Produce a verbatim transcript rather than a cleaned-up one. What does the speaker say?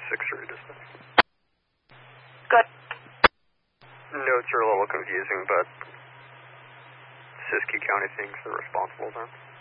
six three dispatch. Good. Notes are a little confusing, but Siskiyou County thinks they're responsible then.